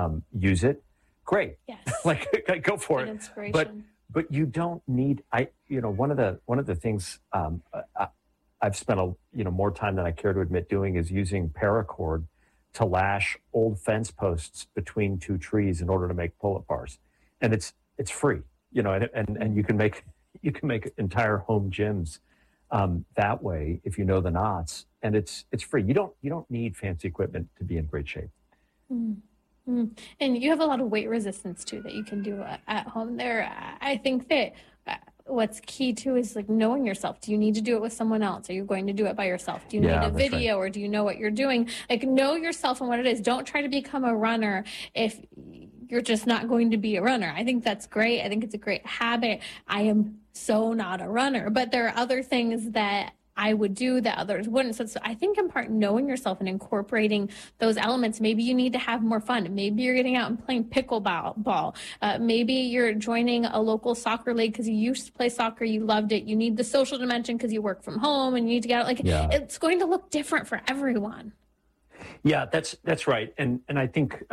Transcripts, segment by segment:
use it, great. Yes. Like go for Good it. inspiration. But you don't need. One of the things I've spent more time than I care to admit doing is using paracord to lash old fence posts between two trees in order to make pull-up bars, and it's free. And you can make entire home gyms that way if you know the knots, and it's free. You don't need fancy equipment to be in great shape. Mm-hmm. And you have a lot of weight resistance too that you can do at home there. I think that what's key too is like knowing yourself. Do you need to do it with someone else? Are you going to do it by yourself? Do you need a video, or do you know what you're doing? Like, know yourself and what it is. Don't try to become a runner if you're just not going to be a runner. I think that's great. I think it's a great habit. I am so not a runner, but there are other things that I would do that others wouldn't. So I think in part knowing yourself and incorporating those elements. Maybe you need to have more fun. Maybe you're getting out and playing pickleball. Maybe you're joining a local soccer league because you used to play soccer, you loved it. You need the social dimension because you work from home and you need to get out. It's going to look different for everyone. Yeah, that's right. And I think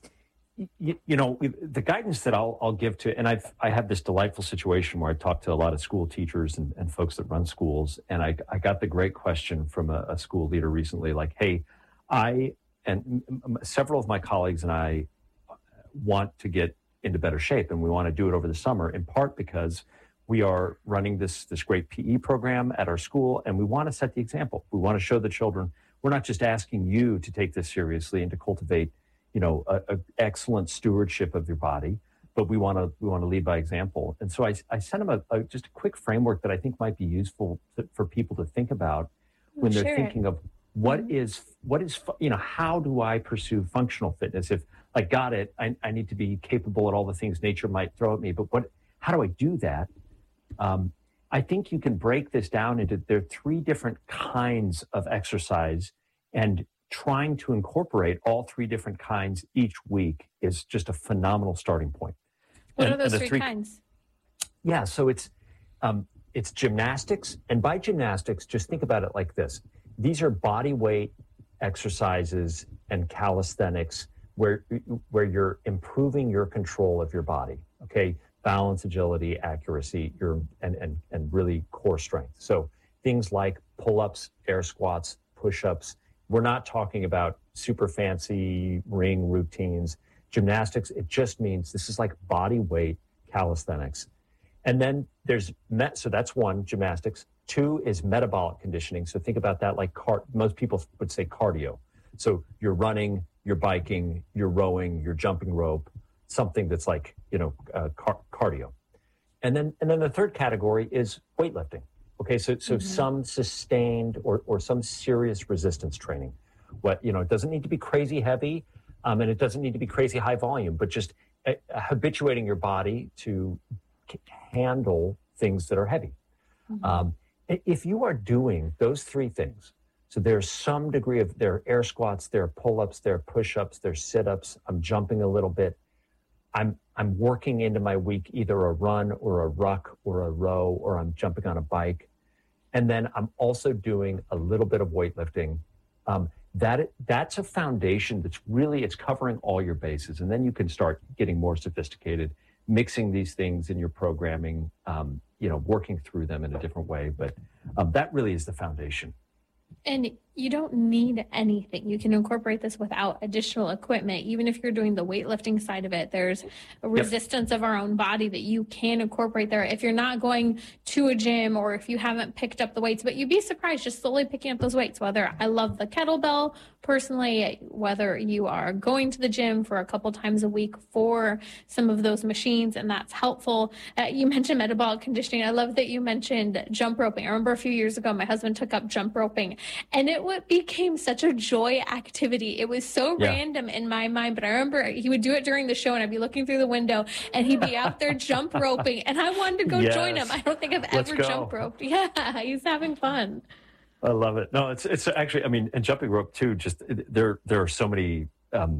the guidance that I'll give to, and I have this delightful situation where I talk to a lot of school teachers and folks that run schools, and I got the great question from a school leader recently, like, hey, I and several of my colleagues and I want to get into better shape, and we want to do it over the summer, in part because we are running this great PE program at our school, and we want to set the example. We want to show the children we're not just asking you to take this seriously and to cultivate a excellent stewardship of your body, but we want to lead by example. And so I sent them just a quick framework that I think might be useful for people to think about when they're thinking of what is how do I pursue functional fitness? If I got it, I need to be capable at all the things nature might throw at me, but how do I do that? I think you can break this down into, there are 3 different kinds of exercise, and trying to incorporate all 3 different kinds each week is just a phenomenal starting point. What are those 3 kinds? Yeah, so it's gymnastics, and by gymnastics, just think about it like this. These are body weight exercises and calisthenics where you're improving your control of your body, okay? Balance, agility, accuracy, and really core strength. So things like pull-ups, air squats, push-ups. We're not talking about super fancy ring routines. Gymnastics, it just means this is like body weight calisthenics. And then so that's 1, gymnastics. 2 is metabolic conditioning. So think about that like most people would say cardio. So you're running, you're biking, you're rowing, you're jumping rope, something that's like, cardio. And then the 3rd category is weightlifting. Okay, so some sustained or some serious resistance training. It doesn't need to be crazy heavy, and it doesn't need to be crazy high volume, but just habituating your body to handle things that are heavy. If you are doing those 3 things, so there's some degree of, there are air squats, there are pull-ups, there are push-ups, there are sit-ups, I'm jumping a little bit, I'm working into my week either a run or a ruck or a row, or I'm jumping on a bike. And then I'm also doing a little bit of weightlifting. That's a foundation that's really, it's covering all your bases. And then you can start getting more sophisticated, mixing these things in your programming, working through them in a different way. But that really is the foundation. And you don't need anything. You can incorporate this without additional equipment. Even if you're doing the weightlifting side of it, there's a resistance of our own body that you can incorporate there. If you're not going to a gym, or if you haven't picked up the weights, but you'd be surprised just slowly picking up those weights, whether I love the kettlebell personally, whether you are going to the gym for a couple times a week for some of those machines, and that's helpful. You mentioned metabolic conditioning. I love that you mentioned jump roping. I remember a few years ago, my husband took up jump roping, and it became such a joy activity. It was so random in my mind, but I remember he would do it during the show, and I'd be looking through the window, and he'd be out there jump roping, and I wanted to go join him. I don't think I've ever jump roped. Yeah, he's having fun. I love it. No, it's actually, and jumping rope too, just there are so many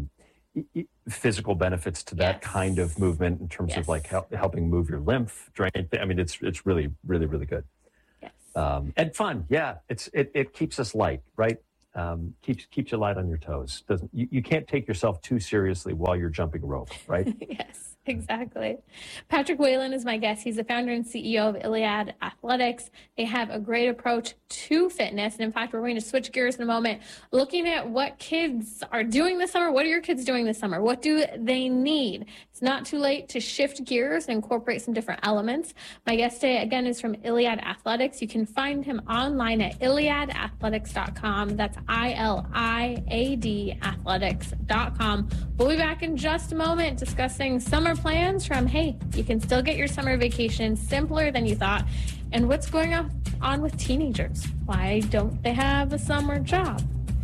physical benefits to that kind of movement in terms of like helping move your lymph drain. It's really, really, really good. Yes. And fun. Yeah. It keeps us light, right? keeps you light on your toes. You can't take yourself too seriously while you're jumping rope, right? Yes, exactly. Patrick Whalen is my guest. He's the founder and CEO of Iliad Athletics. They have a great approach to fitness. And in fact, we're going to switch gears in a moment, looking at what kids are doing this summer. What are your kids doing this summer? What do they need? It's not too late to shift gears and incorporate some different elements. My guest today, again, is from Iliad Athletics. You can find him online at iliadathletics.com. That's ILIAD athletics.com. We'll be back in just a moment discussing summer plans from, hey, you can still get your summer vacation simpler than you thought, and what's going on with teenagers. Why don't they have a summer job?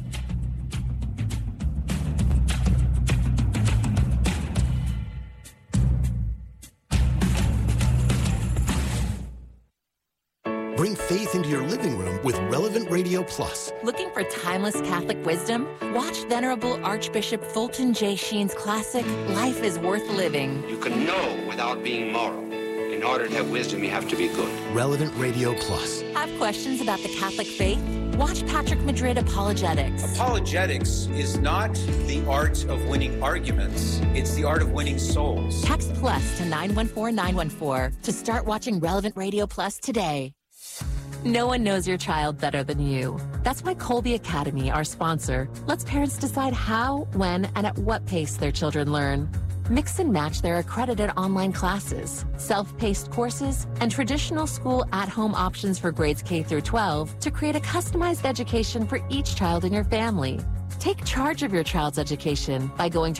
Bring faith into your living room with Relevant Radio Plus. Looking for timeless Catholic wisdom? Watch Venerable Archbishop Fulton J. Sheen's classic, Life is Worth Living. You can know without being moral. In order to have wisdom, you have to be good. Relevant Radio Plus. Have questions about the Catholic faith? Watch Patrick Madrid Apologetics. Apologetics is not the art of winning arguments. It's the art of winning souls. Text plus to 914-914 to start watching Relevant Radio Plus today. No one knows your child better than you. That's why Colby Academy, our sponsor, lets parents decide how, when, and at what pace their children learn. Mix and match their accredited online classes, self-paced courses, and traditional school at-home options for grades K through 12 to create a customized education for each child in your family. Take charge of your child's education by going to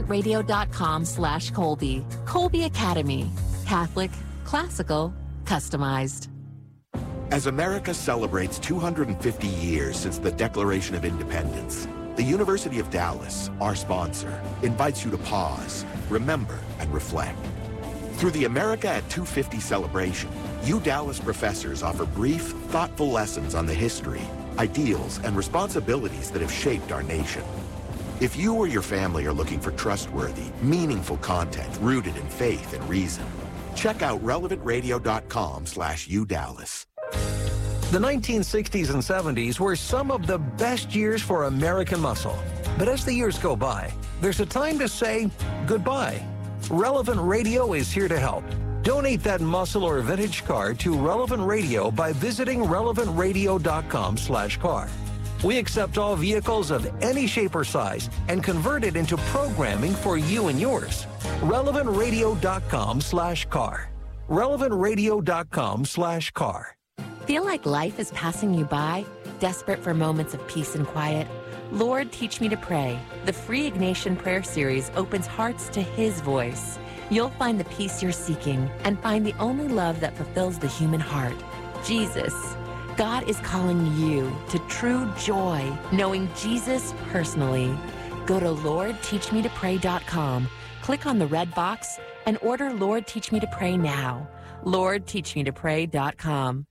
relevantradio.com/Colby. Colby Academy. Catholic, classical, customized. As America celebrates 250 years since the Declaration of Independence, the University of Dallas, our sponsor, invites you to pause, remember, and reflect. Through the America at 250 celebration, you Dallas professors offer brief, thoughtful lessons on the history, ideals, and responsibilities that have shaped our nation. If you or your family are looking for trustworthy, meaningful content rooted in faith and reason, check out relevantradio.com/UDallas. The 1960s and 70s were some of the best years for American muscle. But as the years go by, there's a time to say goodbye. Relevant Radio is here to help. Donate that muscle or vintage car to Relevant Radio by visiting relevantradio.com/car. We accept all vehicles of any shape or size and convert it into programming for you and yours. relevantradio.com/car. relevantradio.com/car. Feel like life is passing you by? Desperate for moments of peace and quiet? Lord, Teach Me to Pray. The free Ignatian prayer series opens hearts to His voice. You'll find the peace you're seeking and find the only love that fulfills the human heart, Jesus. God is calling you to true joy, knowing Jesus personally. Go to LordTeachMeToPray.com, click on the red box, and order Lord, Teach Me to Pray now. LordTeachMeToPray.com.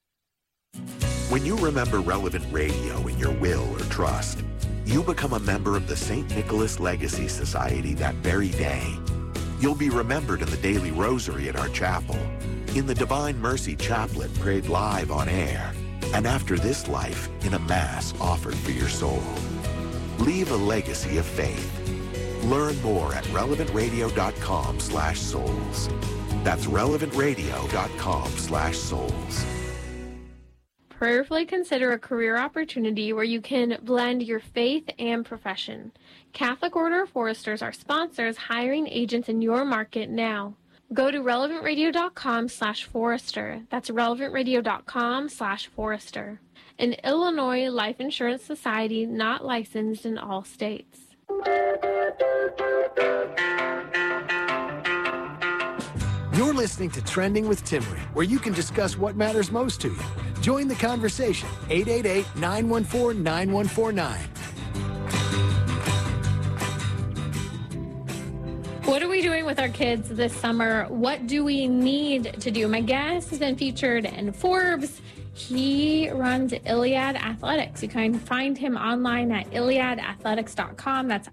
When you remember Relevant Radio in your will or trust, you become a member of the St. Nicholas Legacy Society that very day. You'll be remembered in the daily rosary at our chapel, in the Divine Mercy Chaplet prayed live on air, and after this life in a Mass offered for your soul. Leave a legacy of faith. Learn more at relevantradio.com/souls. That's relevantradio.com/souls. Prayerfully consider a career opportunity where you can blend your faith and profession. Catholic Order of Foresters are sponsors hiring agents in your market now. Go to relevantradio.com/forester. That's relevantradio.com/forester. An Illinois Life Insurance Society not licensed in all states. You're listening to Trending with Timmerie, where you can discuss what matters most to you. Join the conversation. 888-914-9149. What are we doing with our kids this summer? What do we need to do? My guest has been featured in Forbes. He runs Iliad Athletics. You can find him online at iliadathletics.com. That's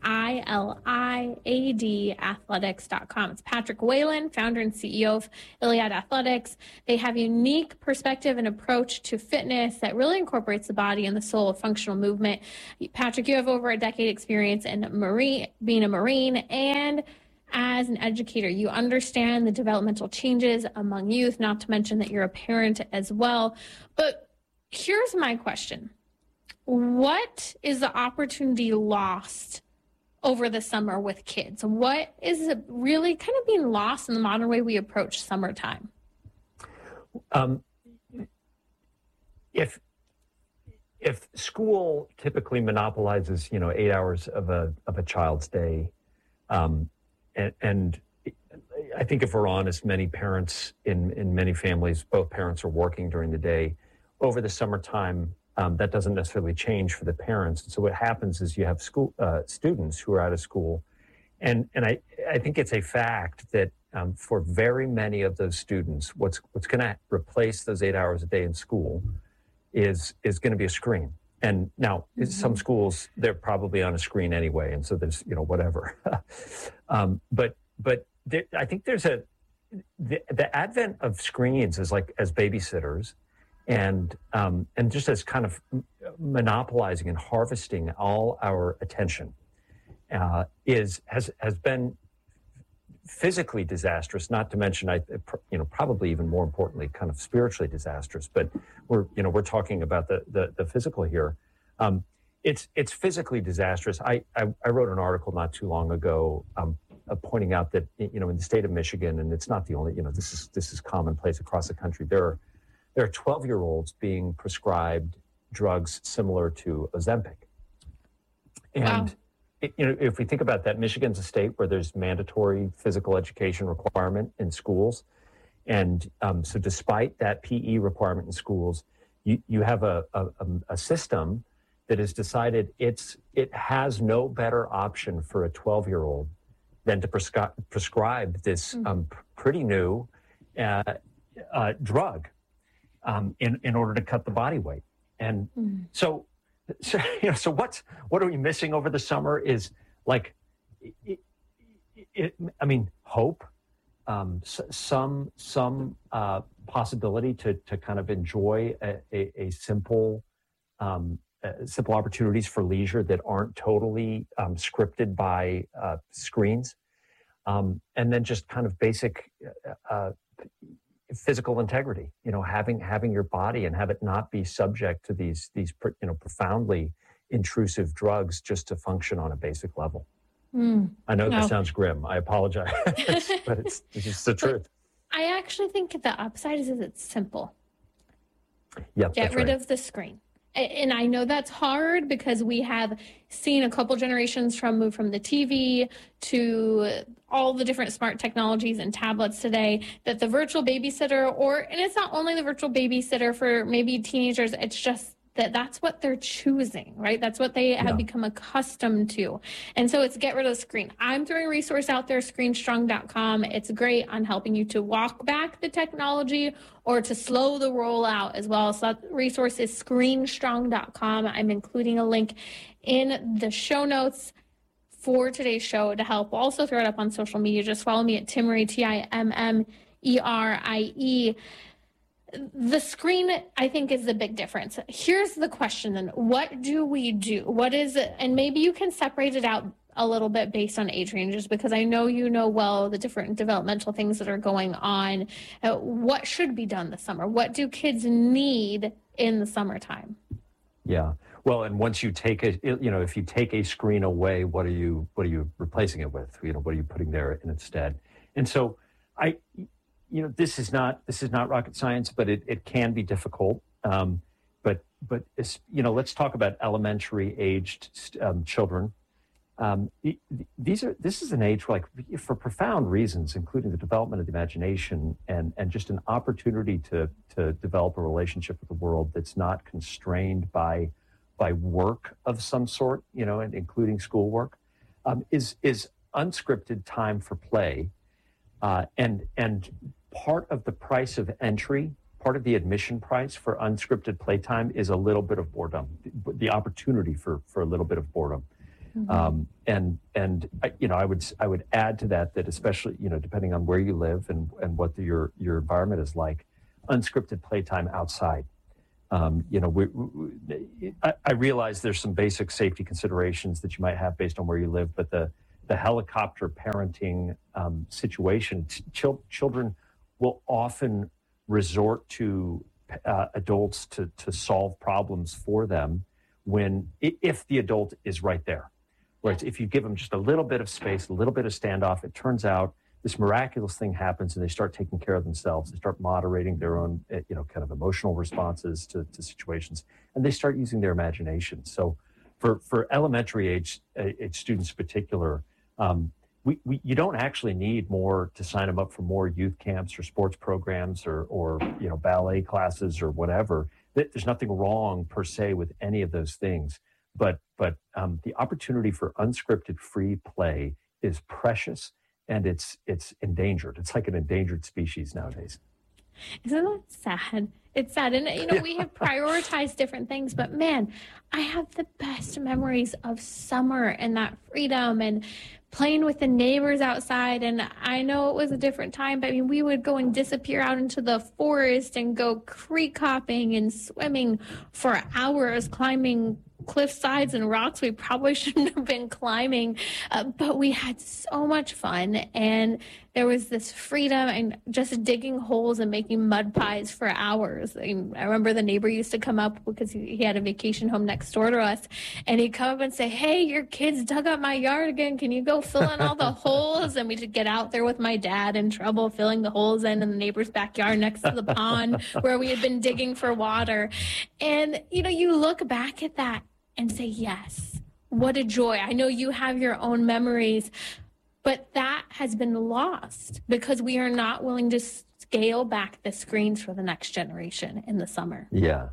ILIAD athletics.com. It's Patrick Whalen, founder and CEO of Iliad Athletics. They have a unique perspective and approach to fitness that really incorporates the body and the soul of functional movement. Patrick, you have over a decade experience in being a Marine, and as an educator, you understand the developmental changes among youth, not to mention that you're a parent as well. But here's my question. What is the opportunity lost over the summer with kids? What is really kind of being lost in the modern way we approach summertime? If school typically monopolizes, 8 hours of a child's day, and I think if we're honest, many parents in many families, both parents are working during the day. Over the summertime, that doesn't necessarily change for the parents. And so what happens is you have school students who are out of school. And I think it's a fact that for very many of those students, what's going to replace those 8 hours a day in school is going to be a screen. And now, some schools, they're probably on a screen anyway, and so there's, whatever. But I think there's the advent of screens as babysitters, and just as kind of monopolizing and harvesting all our attention has been physically disastrous. Not to mention, probably even more importantly, kind of spiritually disastrous. But we're talking about the physical here. It's physically disastrous. I wrote an article not too long ago pointing out that in the state of Michigan, and it's not the only, this is commonplace across the country. There are 12-year-olds being prescribed drugs similar to Ozempic, and. Wow. If we think about that, Michigan's a state where there's mandatory physical education requirement in schools. And so despite that PE requirement in schools, you have a system that has decided it has no better option for a 12-year-old than to prescribe this pretty new drug in order to cut the body weight. And so what are we missing over the summer is hope, some possibility to kind of enjoy a simple opportunities for leisure that aren't totally scripted by screens, and then just kind of basic physical integrity, having your body and have it not be subject to these profoundly intrusive drugs just to function on a basic level. I know that sounds grim. I apologize, but it's just the truth. I actually think the upside is it's simple. Yep, Get rid of the screen. And I know that's hard because we have seen a couple generations move from the TV to all the different smart technologies and tablets today, that the virtual babysitter, and it's not only the virtual babysitter for maybe teenagers, it's just that's what they're choosing, right? That's what they have become accustomed to. And so it's get rid of the screen. I'm throwing a resource out there, screenstrong.com. It's great on helping you to walk back the technology or to slow the rollout as well. So that resource is screenstrong.com. I'm including a link in the show notes for today's show to help. We'll also throw it up on social media. Just follow me at Timmerie, TIMMERIE. The screen, I think, is the big difference. Here's the question then. What do we do? What is it? And maybe you can separate it out a little bit based on age ranges, because I know well the different developmental things that are going on. What should be done this summer? What do kids need in the summertime? Yeah. Well, and once you take if you take a screen away, what are you replacing it with? What are you putting there instead? And so this is not rocket science, but it can be difficult. But let's talk about elementary aged children. This is an age where, for profound reasons, including the development of the imagination and just an opportunity to develop a relationship with the world that's not constrained by work of some sort, and including schoolwork, is unscripted time for play. And part of the price of entry, part of the admission price for unscripted playtime is a little bit of boredom, the opportunity for a little bit of boredom. And I would add to that especially, depending on where you live and what your environment is like, unscripted playtime outside. I realize there's some basic safety considerations that you might have based on where you live, but the helicopter parenting situation, children will often resort to adults to solve problems for them if the adult is right there. Whereas if you give them just a little bit of space, a little bit of standoff, it turns out this miraculous thing happens and they start taking care of themselves. They start moderating their own, kind of emotional responses to situations, and they start using their imagination. So for elementary age students in particular, you don't actually need more to sign them up for more youth camps or sports programs or ballet classes or whatever. There's nothing wrong per se with any of those things. But the opportunity for unscripted free play is precious, and it's endangered. It's like an endangered species nowadays. Isn't that sad? It's sad. And, we have prioritized different things, but man, I have the best memories of summer and that freedom and playing with the neighbors outside. And I know it was a different time, but we would go and disappear out into the forest and go creek hopping and swimming for hours, climbing cliff sides and rocks we probably shouldn't have been climbing, but we had so much fun, and there was this freedom and just digging holes and making mud pies for hours. I remember the neighbor used to come up because he had a vacation home next door to us, and he'd come up and say, "Hey, your kids dug up my yard again. Can you go fill in all the holes?" And we'd get out there with my dad in trouble filling the holes in the neighbor's backyard next to the pond where we had been digging for water. And you look back at that and say, yes, what a joy. I know you have your own memories, but that has been lost because we are not willing to scale back the screens for the next generation in the summer. Yeah,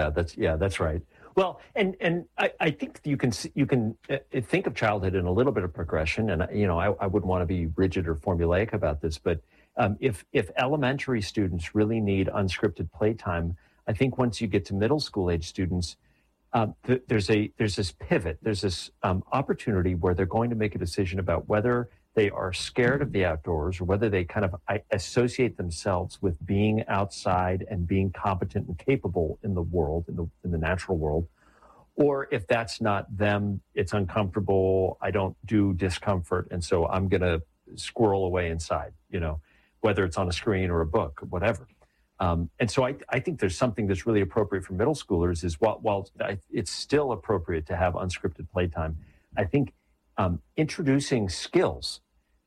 that's right. Well, and I think you can think of childhood in a little bit of progression, and I wouldn't want to be rigid or formulaic about this, but if elementary students really need unscripted playtime, I think once you get to middle school age students, there's this pivot, there's this opportunity where they're going to make a decision about whether they are scared of the outdoors or whether they kind of associate themselves with being outside and being competent and capable in the world, in the natural world, or if that's not them, it's uncomfortable, I don't do discomfort, and so I'm going to squirrel away inside, whether it's on a screen or a book, whatever. And so I think there's something that's really appropriate for middle schoolers is while it's still appropriate to have unscripted playtime, I think introducing skills,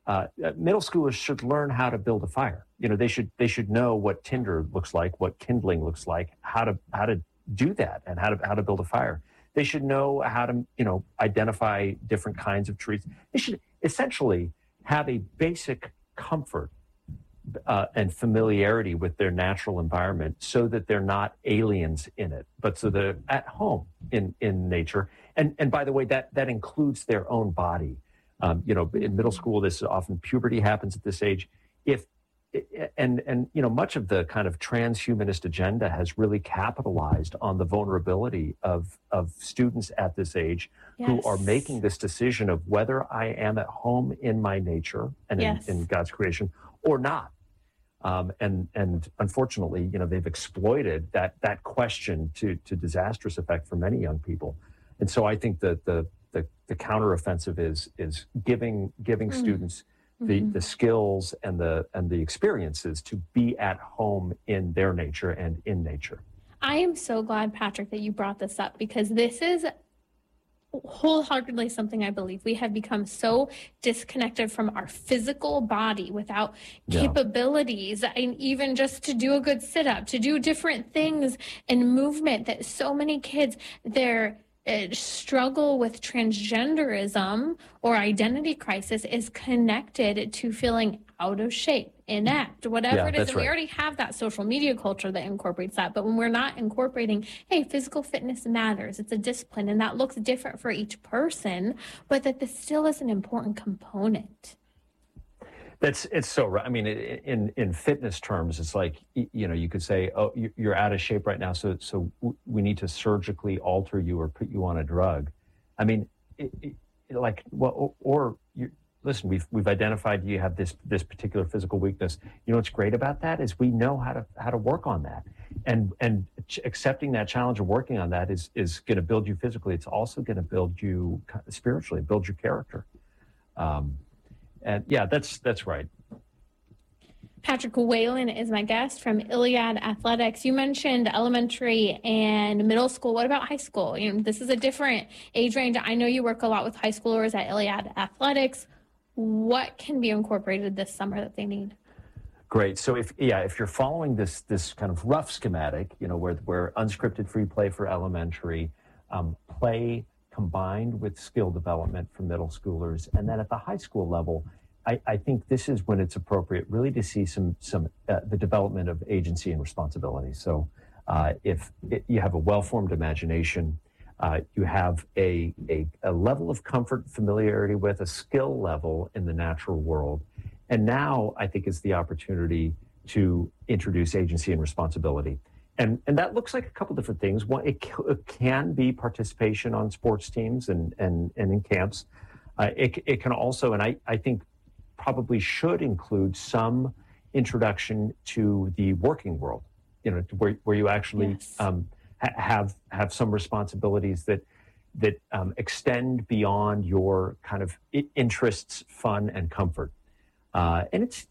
middle schoolers should learn how to build a fire. They should know what tinder looks like, what kindling looks like, how to do that, and how to build a fire. They should know how to identify different kinds of trees. They should essentially have a basic comfort and familiarity with their natural environment so that they're not aliens in it, but so they're at home in nature. And by the way, that includes their own body. In middle school, this often puberty happens at this age. Much of the kind of transhumanist agenda has really capitalized on the vulnerability of students at this age who are making this decision of whether I am at home in my nature and in God's creation or not. And unfortunately, they've exploited that question to disastrous effect for many young people. And so I think that the counteroffensive is giving students the skills and the experiences to be at home in their nature and in nature. I am so glad, Patrick, that you brought this up, because this is wholeheartedly something I believe. We have become so disconnected from our physical body without capabilities, and even just to do a good sit-up, to do different things in movement, that so many kids, their struggle with transgenderism or identity crisis is connected to feeling out of shape, inept, whatever it is. And we already have that social media culture that incorporates that. But when we're not incorporating, hey, physical fitness matters, it's a discipline, and that looks different for each person, but that this still is an important component. It's so right. I mean, in fitness terms, it's like, you could say, oh, you're out of shape right now, so we need to surgically alter you or put you on a drug. I mean, listen, we've identified you have this particular physical weakness. You know what's great about that is we know how to work on that, and accepting that challenge and working on that is going to build you physically. It's also going to build you spiritually, build your character. And yeah, that's right. Patrick Whalen is my guest from Iliad Athletics. You mentioned elementary and middle school. What about high school? This is a different age range. I know you work a lot with high schoolers at Iliad Athletics. What can be incorporated this summer that they need? Great. So if you're following this kind of rough schematic, where unscripted free play for elementary, play combined with skill development for middle schoolers, and then at the high school level, I think this is when it's appropriate really to see some the development of agency and responsibility. So if you have a well-formed imagination, you have a level of comfort, familiarity with a skill level in the natural world. And now I think is the opportunity to introduce agency and responsibility. And that looks like a couple different things. One, it can be participation on sports teams and in camps. It can also, and I think probably should include some introduction to the working world, where you actually have some responsibilities that extend beyond your kind of interests, fun, and comfort. And it's,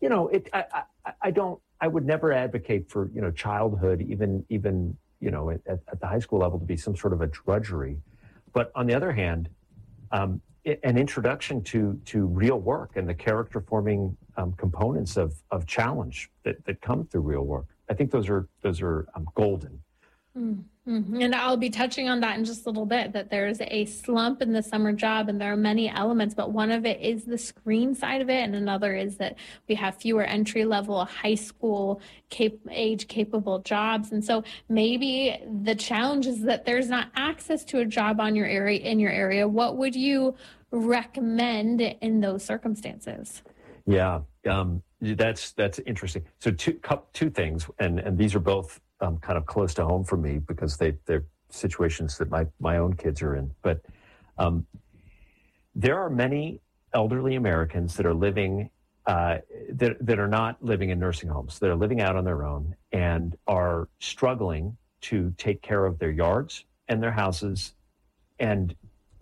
I would never advocate for, childhood, even at the high school level, to be some sort of a drudgery. But on the other hand, an introduction to real work and the character forming components of challenge that come through real work. I think those are golden. Mm-hmm. And I'll be touching on that in just a little bit, that there's a slump in the summer job and there are many elements, but one of it is the screen side of it. And another is that we have fewer entry level high school age capable jobs. And so maybe the challenge is that there's not access to a job in your area. What would you recommend in those circumstances? Yeah, that's interesting. So two things, and these are both kind of close to home for me because they're situations that my own kids are in. But there are many elderly Americans that are living that are not living in nursing homes. They're living out on their own and are struggling to take care of their yards and their houses. And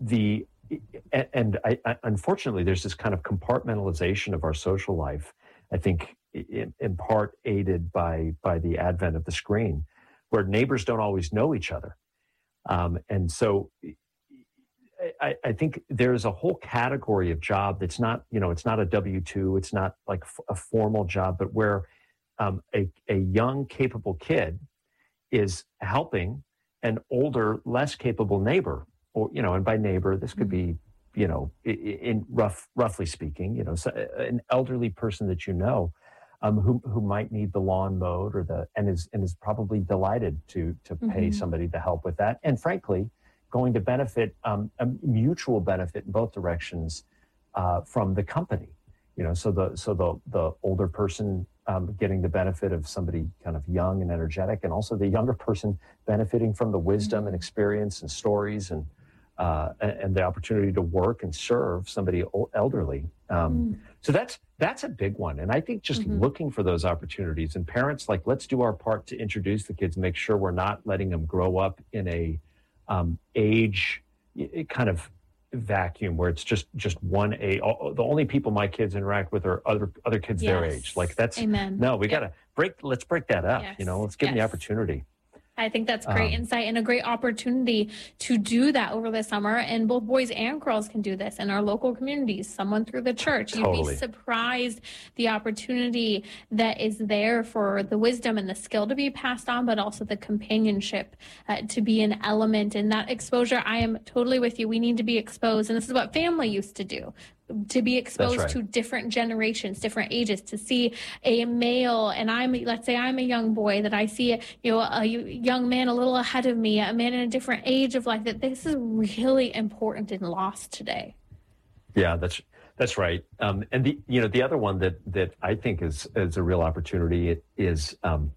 unfortunately, there's this kind of compartmentalization of our social life, I think, in part aided by the advent of the screen, where neighbors don't always know each other. And so I think there's a whole category of job that's not, it's not a W-2, it's not like a formal job, but where a young, capable kid is helping an older, less capable neighbor, or, and by neighbor, this could be, in roughly speaking, an elderly person that who might need the lawn mowed and is probably delighted to pay somebody to help with that, and frankly, going to benefit a mutual benefit in both directions from the company. So the older person getting the benefit of somebody kind of young and energetic, and also the younger person benefiting from the wisdom and experience and stories and the opportunity to work and serve somebody elderly. So that's a big one. And I think just looking for those opportunities, and parents, let's do our part to introduce the kids, make sure we're not letting them grow up in a age kind of vacuum where it's just one age. The only people my kids interact with are other kids their age. Amen. No, we got to let's break that up. Yes. Let's give them the opportunity. I think that's great insight and a great opportunity to do that over the summer. And both boys and girls can do this in our local communities, someone through the church. Totally. You'd be surprised the opportunity that is there for the wisdom and the skill to be passed on, but also the companionship to be an element in that exposure. I am totally with you. We need to be exposed. And this is what family used to do. To be exposed to different generations, different ages, to see a male, and let's say I'm a young boy, that I see a young man a little ahead of me, a man in a different age of life, that this is really important and lost today. Yeah, that's That's right. And the other one that I think is a real opportunity is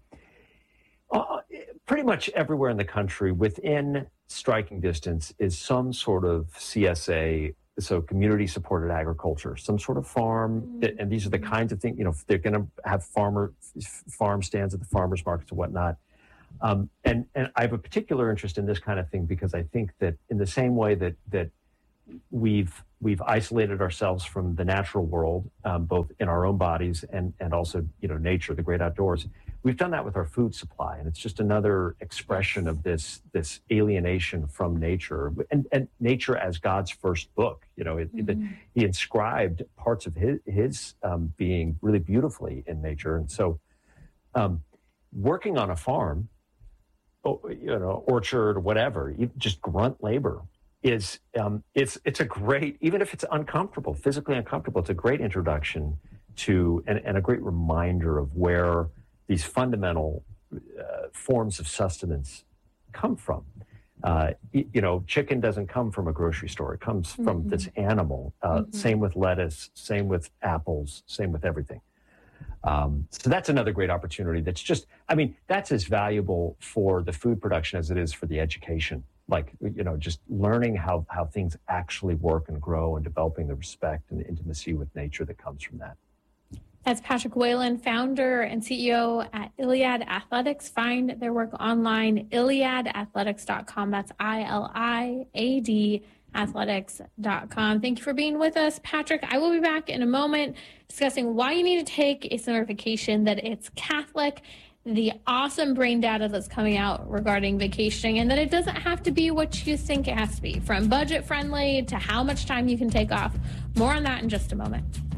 pretty much everywhere in the country within striking distance is some sort of CSA, so community supported agriculture, some sort of farm. And these are the kinds of things, they're going to have farm stands at the farmers markets and whatnot. And I have a particular interest in this kind of thing because I think that in the same way that we've isolated ourselves from the natural world, both in our own bodies and also, nature, the great outdoors. We've done that with our food supply, and it's just another expression of this alienation from nature and nature as God's first book. He inscribed parts of his being really beautifully in nature, and so working on a farm, orchard, whatever, just grunt labor. It's a great, even if it's uncomfortable, physically uncomfortable, it's a great introduction to and a great reminder of where these fundamental forms of sustenance come from. Chicken doesn't come from a grocery store; it comes from this animal. Same with lettuce, same with apples, same with everything. So that's another great opportunity. That's as valuable for the food production as it is for the education. Just learning how things actually work and grow and developing the respect and the intimacy with nature that comes from that. That's Patrick Whalen, founder and CEO at Iliad Athletics. Find their work online, iliadathletics.com. That's ILIAD athletics.com. Thank you for being with us, Patrick. I will be back in a moment discussing why you need to take a certification that it's Catholic, the awesome brain data that's coming out regarding vacationing, and that it doesn't have to be what you think it has to be, from budget friendly to how much time you can take off. More on that in just a moment.